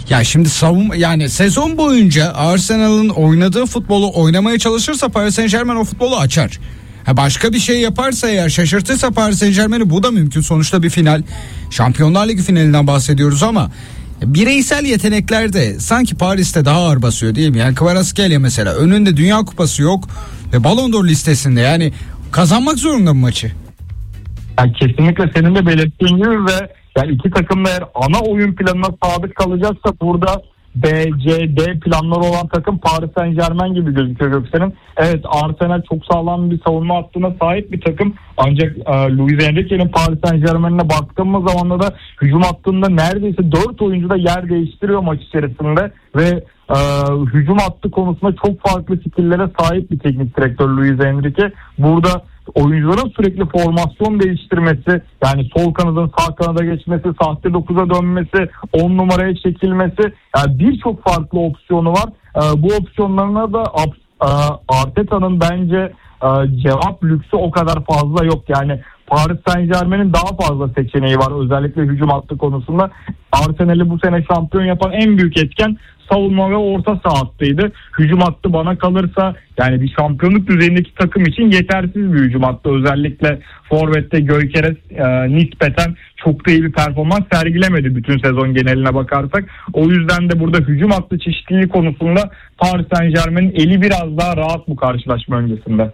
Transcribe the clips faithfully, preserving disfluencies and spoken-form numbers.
Ya şimdi savunma, yani sezon boyunca Arsenal'ın oynadığı futbolu oynamaya çalışırsa Paris Saint-Germain o futbolu açar. Ha, başka bir şey yaparsa eğer, şaşırtırsa Paris Saint-Germain'i, bu da mümkün. Sonuçta bir final, Şampiyonlar Ligi finalinden bahsediyoruz ama bireysel yetenekler de sanki Paris'te daha ağır basıyor değil mi? Yani Kvaratskhelia mesela önünde Dünya Kupası yok ve Ballon d'Or listesinde, yani kazanmak zorunda bu maçı. Yani kesinlikle senin de belirttiğin gibi ve yani iki takım da eğer ana oyun planına sadık kalacaksa burada B, C, D planları olan takım Paris Saint-Germain gibi gözüküyor Göksel'in. Evet, Arsenal çok sağlam bir savunma hattına sahip bir takım. Ancak e, Luis Enrique'nin Paris Saint-Germain'e baktığımız zaman da hücum hattında neredeyse dört oyuncu da yer değiştiriyor maç içerisinde ve e, hücum hattı konusunda çok farklı fikirlere sahip bir teknik direktör Luis Enrique. Burada oyuncuların sürekli formasyon değiştirmesi, yani sol kanadın sağ kanada geçmesi, sahte dokuza dönmesi, on numaraya çekilmesi, yani birçok farklı opsiyonu var. Ee, bu opsiyonlarına da e, Arteta'nın bence e, cevap lüksü o kadar fazla yok. Yani Paris Saint-Germain'in daha fazla seçeneği var özellikle hücum hattı konusunda. Arsenal'i bu sene şampiyon yapan en büyük etken savunma ve orta saha hattıydı. Hücum hattı bana kalırsa yani bir şampiyonluk düzeyindeki takım için yetersiz bir hücum hattı. Özellikle forvette Gyökeres e, nispeten çok da iyi bir performans sergilemedi bütün sezon geneline bakarsak. O yüzden de burada hücum hattı çeşitliliği konusunda Paris Saint-Germain'in eli biraz daha rahat bu karşılaşma öncesinde.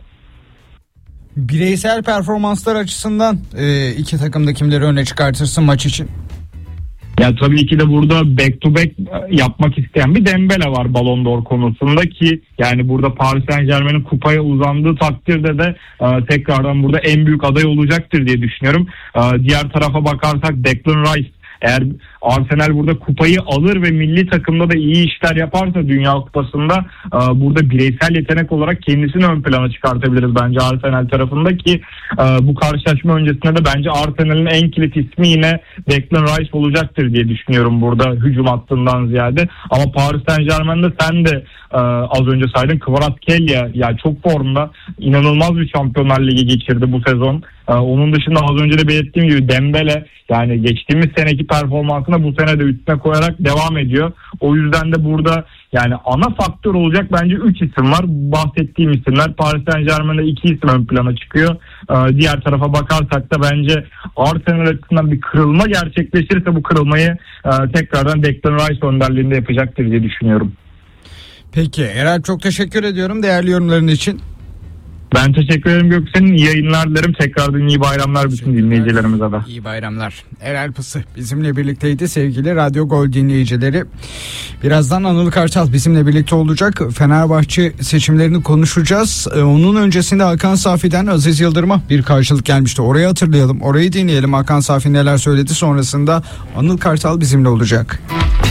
Bireysel performanslar açısından e, iki takımda kimleri öne çıkartırsın maç için? Ya tabii ki de burada back to back yapmak isteyen bir Dembele var Ballon d'Or konusunda ki yani burada Paris Saint-Germain'in kupaya uzandığı takdirde de e, tekrardan burada en büyük aday olacaktır diye düşünüyorum. E, diğer tarafa bakarsak Declan Rice, eğer Arsenal burada kupayı alır ve milli takımda da iyi işler yaparsa Dünya Kupası'nda e, burada bireysel yetenek olarak kendisini ön plana çıkartabiliriz bence Arsenal tarafında ki e, bu karşılaşma öncesinde de bence Arsenal'in en kilit ismi yine Declan Rice olacaktır diye düşünüyorum burada hücum hattından ziyade. Ama Paris Saint-Germain'de sen de e, az önce saydın, Kvaratskhelia yani çok formda, inanılmaz bir Şampiyonlar Ligi geçirdi bu sezon. Ee, onun dışında az önce de belirttiğim gibi Dembele yani geçtiğimiz seneki performansına bu sene de üstüne koyarak devam ediyor. O yüzden de burada yani ana faktör olacak bence üç isim var. Bahsettiğim isimler, Paris Saint-Germain'de iki isim ön plana çıkıyor. Ee, diğer tarafa bakarsak da bence Arsenal açısından bir kırılma gerçekleşirse bu kırılmayı e, tekrardan Declan Rice önderliğinde yapacaktır diye düşünüyorum. Peki Erel, çok teşekkür ediyorum değerli yorumların için. Ben teşekkür ederim Göksel'in. İyi yayınlar dilerim. Tekrardan iyi bayramlar bütün dinleyicilerimize de. İyi bayramlar. Erel Pısı bizimle birlikteydi sevgili Radyo Gol dinleyicileri. Birazdan Anıl Kartal bizimle birlikte olacak. Fenerbahçe seçimlerini konuşacağız. Onun öncesinde Hakan Safi'den Aziz Yıldırım'a bir karşılık gelmişti. Orayı hatırlayalım. Orayı dinleyelim. Hakan Safi neler söyledi, sonrasında Anıl Kartal bizimle olacak.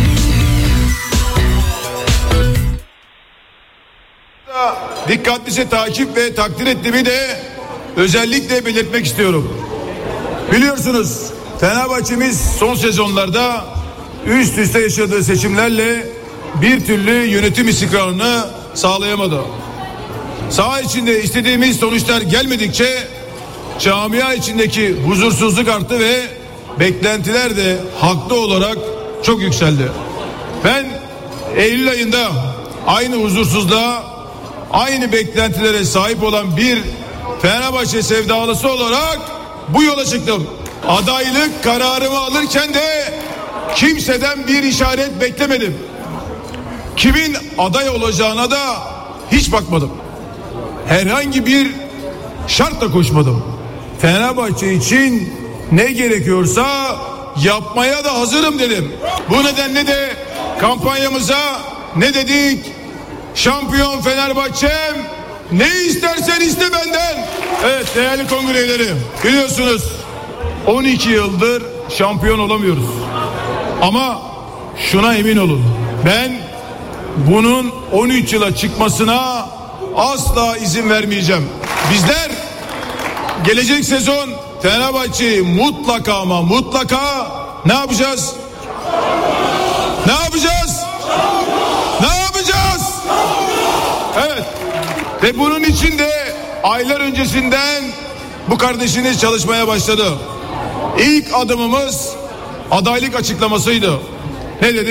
Dikkatlice takip ve takdir ettiğimi de özellikle belirtmek istiyorum. Biliyorsunuz Fenerbahçe'miz son sezonlarda üst üste yaşadığı seçimlerle bir türlü yönetim istikrarını sağlayamadı. Saha içinde istediğimiz sonuçlar gelmedikçe camia içindeki huzursuzluk arttı ve beklentiler de haklı olarak çok yükseldi. Ben Eylül ayında aynı huzursuzluğa, aynı beklentilere sahip olan bir Fenerbahçe sevdalısı olarak bu yola çıktım. Adaylık kararımı alırken de kimseden bir işaret beklemedim. Kimin aday olacağına da hiç bakmadım. Herhangi bir şartla koşmadım. Fenerbahçe için ne gerekiyorsa yapmaya da hazırım dedim. Bu nedenle de kampanyamıza ne dedik? Şampiyon Fenerbahçe'm, ne istersen iste benden. Evet değerli kongre üyeleri, biliyorsunuz on iki yıldır şampiyon olamıyoruz. Ama şuna emin olun, ben bunun on üç yıla çıkmasına asla izin vermeyeceğim. Bizler gelecek sezon Fenerbahçe'yi mutlaka ama mutlaka ne yapacağız? Ne yapacağız? Ne yapacağız? Evet. Ve bunun için de aylar öncesinden bu kardeşiniz çalışmaya başladı. İlk adımımız adaylık açıklamasıydı. Ne dedik?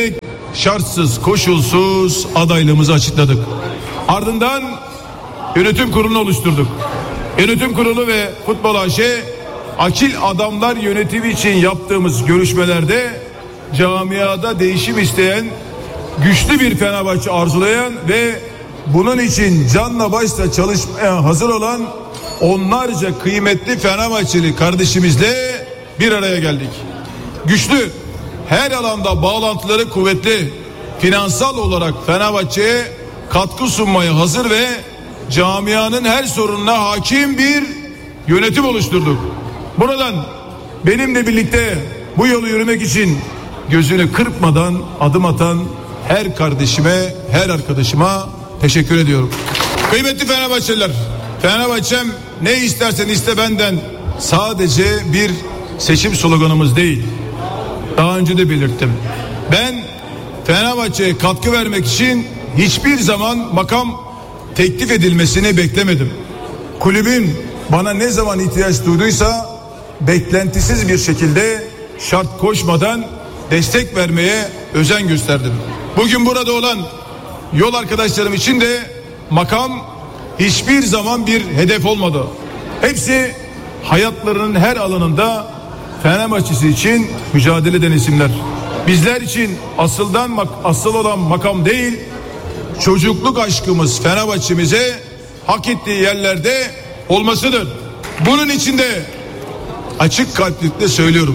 şartsız koşulsuz adaylığımızı açıkladık. Ardından yönetim kurulunu oluşturduk. Yönetim kurulu ve Futbol A Ş akil adamlar yönetimi için yaptığımız görüşmelerde camiada değişim isteyen, güçlü bir Fenerbahçe arzulayan ve bunun için canla başla çalışmaya hazır olan onlarca kıymetli Fenerbahçeli kardeşimizle bir araya geldik. Güçlü, her alanda bağlantıları kuvvetli, finansal olarak Fenerbahçe'ye katkı sunmaya hazır ve camianın her sorununa hakim bir yönetim oluşturduk. Buradan benimle birlikte bu yolu yürümek için gözünü kırpmadan adım atan her kardeşime, her arkadaşıma teşekkür ediyorum. Kıymetli Fenerbahçeliler, Fenerbahçem ne istersen iste benden sadece bir seçim sloganımız değil. Daha önce de belirttim. Ben Fenerbahçe'ye katkı vermek için hiçbir zaman makam teklif edilmesini beklemedim. Kulübün bana ne zaman ihtiyaç duyduysa beklentisiz bir şekilde şart koşmadan destek vermeye özen gösterdim. Bugün burada olan yol arkadaşlarım için de makam hiçbir zaman bir hedef olmadı. Hepsi hayatlarının her alanında Fenerbahçesi için mücadele eden isimler. Bizler için asıldan asıl olan makam değil, çocukluk aşkımız Fenerbahçemize hak ettiği yerlerde olmasıdır. Bunun için de açık kalplikle söylüyorum.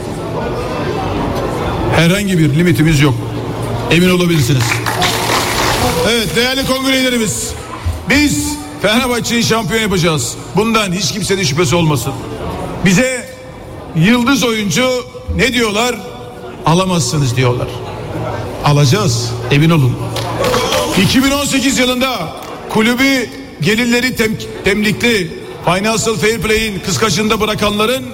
Herhangi bir limitimiz yok. Emin olabilirsiniz. Evet değerli kongre üyelerimiz, biz Fenerbahçe'yi şampiyon yapacağız. Bundan hiç kimsenin şüphesi olmasın. Bize yıldız oyuncu ne diyorlar? Alamazsınız diyorlar. Alacağız, emin olun. iki bin on sekiz yılında kulübü gelirleri tem- temlikli Financial Fair Play'in kıskacında bırakanların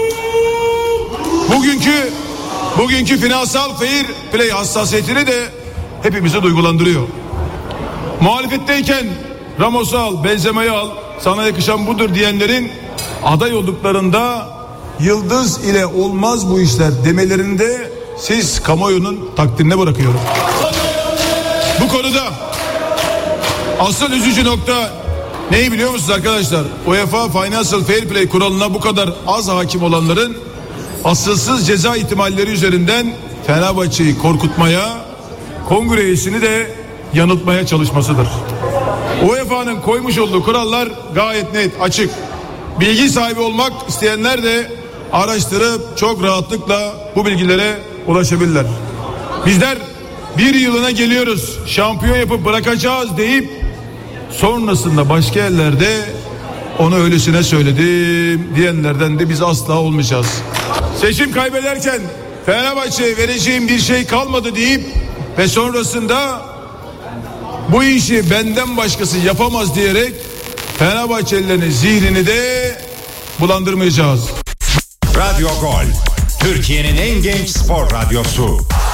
bugünkü bugünkü Financial Fair Play hassasiyetini de hepimizi duygulandırıyor. Muhalefetteyken Ramos'u al, Benzema'yı al, sana yakışan budur diyenlerin aday olduklarında yıldız ile olmaz bu işler demelerinde siz kamuoyunun takdirine bırakıyorum. Bu konuda asıl üzücü nokta neyi biliyor musunuz arkadaşlar? UEFA Financial Fair Play kuralına bu kadar az hakim olanların asılsız ceza ihtimalleri üzerinden Fenerbahçe'yi korkutmaya, kongre üyesini de yanıltmaya çalışmasıdır. U E F A'nın koymuş olduğu kurallar gayet net, açık. Bilgi sahibi olmak isteyenler de araştırıp çok rahatlıkla bu bilgilere ulaşabilirler. Bizler bir yılına geliyoruz, şampiyon yapıp bırakacağız deyip sonrasında başka yerlerde onu öylesine söyledim diyenlerden de biz asla olmayacağız. Seçim kaybederken Fenerbahçe'ye vereceğim bir şey kalmadı deyip ve sonrasında bu işi benden başkası yapamaz diyerek Fenerbahçelilerin zihnini de bulandırmayacağız. Radyo Gol, Türkiye'nin en genç spor radyosu.